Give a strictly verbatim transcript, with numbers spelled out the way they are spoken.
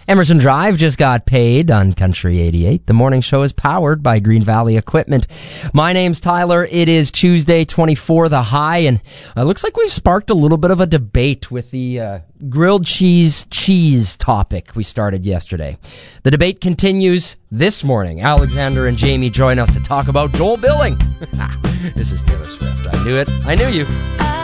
Emerson Drive just got paid on Country eighty-eight. The morning show is powered by Green Valley Equipment. My name's Tyler. It is Tuesday, twenty-four, the high, and it looks like we've sparked a little bit of a debate with the uh, grilled cheese cheese topic we started yesterday. The debate continues this morning. Alexander and Jamie join us to talk about Joel Billing. This is Taylor Swift. I knew it. I knew you.